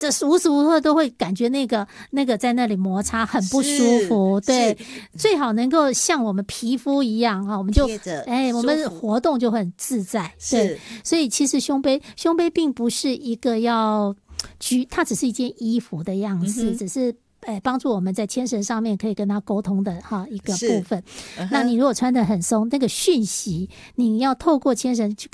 这无时无刻都会感觉那个在那里摩擦很不舒服，对，最好能够像我们皮肤一样我们就我们活动就会很自在，对，所以其实胸杯并不是一个它只是一件衣服的样子，只是帮助我们在牵绳上面可以跟他沟通的一个部分。那你如果穿得很松，那个讯息你要透过牵绳去